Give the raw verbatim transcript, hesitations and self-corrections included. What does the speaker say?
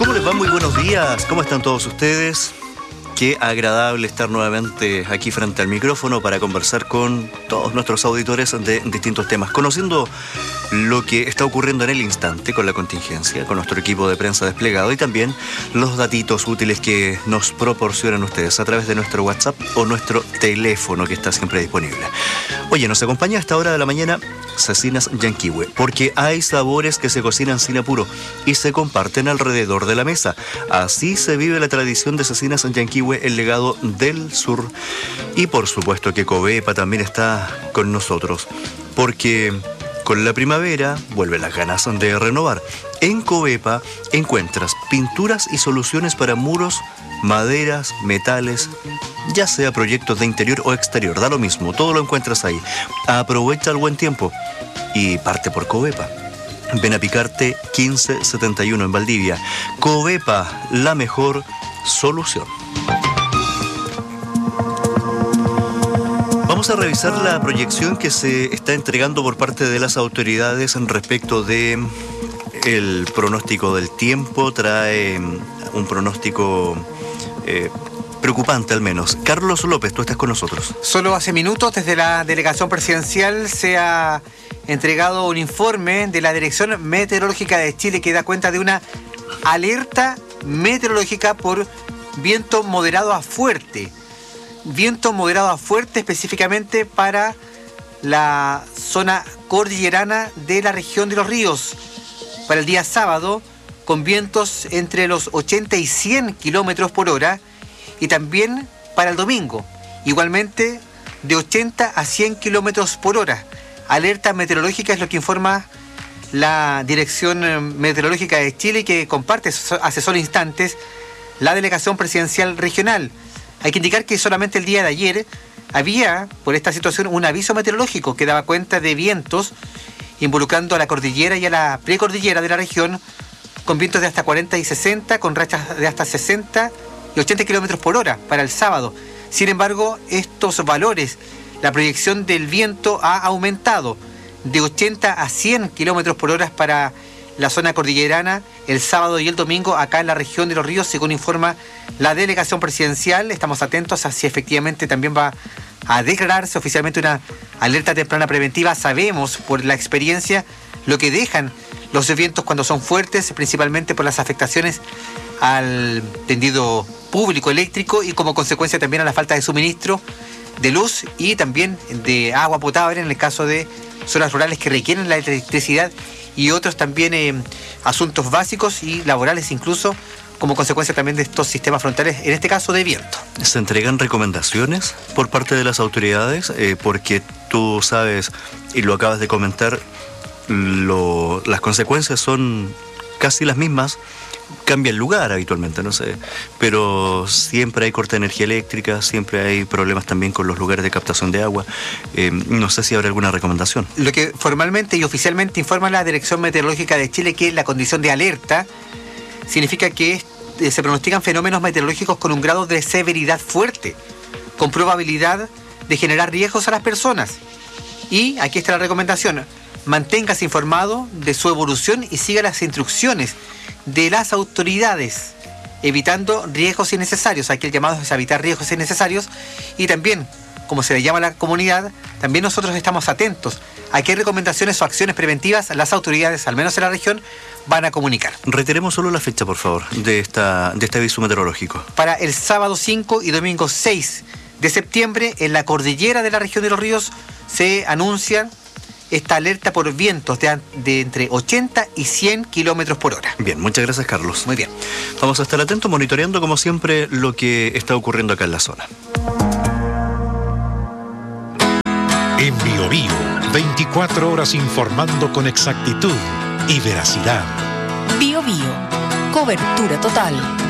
¿Cómo les va? Muy buenos días. ¿Cómo están todos ustedes? Qué agradable estar nuevamente aquí frente al micrófono para conversar con todos nuestros auditores de distintos temas, conociendo lo que está ocurriendo en el instante con la contingencia, con nuestro equipo de prensa desplegado y también los datitos útiles que nos proporcionan ustedes a través de nuestro WhatsApp o nuestro teléfono que está siempre disponible. Oye, nos acompaña a esta hora de la mañana Cecinas Yanquihue, porque hay sabores que se cocinan sin apuro y se comparten alrededor de la mesa. Así se vive la tradición de Cecinas Yanquihue, el legado del sur. Y por supuesto que Covepa también está con nosotros, porque con la primavera vuelven las ganas de renovar. En Covepa encuentras pinturas y soluciones para muros, maderas, metales, ya sea proyectos de interior o exterior, da lo mismo, todo lo encuentras ahí. Aprovecha el buen tiempo y parte por Covepa. Ven a Picarte quince setenta y uno en Valdivia. Covepa, la mejor solución. Vamos a revisar la proyección que se está entregando por parte de las autoridades en respecto de el pronóstico del tiempo. Trae un pronóstico eh, preocupante al menos. Carlos López, tú estás con nosotros. Solo hace minutos desde la delegación presidencial se ha entregado un informe de la Dirección Meteorológica de Chile que da cuenta de una alerta meteorológica por viento moderado a fuerte. Viento moderado a fuerte específicamente para la zona cordillerana de la región de Los Ríos. Para el día sábado, con vientos entre los ochenta y cien kilómetros por hora, y también para el domingo, igualmente de ochenta a cien kilómetros por hora. Alerta meteorológica es lo que informa la Dirección Meteorológica de Chile, que comparte hace solo instantes la Delegación Presidencial Regional. Hay que indicar que solamente el día de ayer había, por esta situación, un aviso meteorológico que daba cuenta de vientos involucrando a la cordillera y a la precordillera de la región, con vientos de hasta cuarenta y sesenta, con rachas de hasta sesenta y ochenta kilómetros por hora para el sábado. Sin embargo, estos valores, la proyección del viento ha aumentado de ochenta a cien kilómetros por hora para la zona cordillerana el sábado y el domingo acá en la región de Los Ríos, según informa la delegación presidencial. Estamos atentos a si efectivamente también va a declararse oficialmente una alerta temprana preventiva. Sabemos por la experiencia lo que dejan los vientos cuando son fuertes, principalmente por las afectaciones al tendido público eléctrico y como consecuencia también a la falta de suministro de luz y también de agua potable en el caso de zonas rurales que requieren la electricidad y otros también eh, asuntos básicos y laborales incluso como consecuencia también de estos sistemas frontales, en este caso de viento. ¿Se entregan recomendaciones por parte de las autoridades? Eh, porque tú sabes, y lo acabas de comentar, lo, las consecuencias son casi las mismas. Cambia el lugar habitualmente, no sé, pero siempre hay corte de energía eléctrica, siempre hay problemas también con los lugares de captación de agua. Eh, no sé si habrá alguna recomendación. Lo que formalmente y oficialmente informa la Dirección Meteorológica de Chile, que la condición de alerta significa que eh, se pronostican fenómenos meteorológicos con un grado de severidad fuerte, con probabilidad de generar riesgos a las personas. Y aquí está la recomendación: manténgase informado de su evolución y siga las instrucciones de las autoridades, evitando riesgos innecesarios. Aquí el llamado es a evitar riesgos innecesarios y también, como se le llama a la comunidad, también nosotros estamos atentos a qué recomendaciones o acciones preventivas las autoridades, al menos en la región, van a comunicar. Reiteremos solo la fecha, por favor, de, esta, de este aviso meteorológico. Para el sábado cinco y domingo seis de septiembre, en la cordillera de la región de Los Ríos, se anuncian esta alerta por vientos de, de entre ochenta y cien kilómetros por hora. Bien, muchas gracias, Carlos. Muy bien. Vamos a estar atentos, monitoreando como siempre lo que está ocurriendo acá en la zona. En Bio Bio, veinticuatro horas informando con exactitud y veracidad. Bio Bio, cobertura total.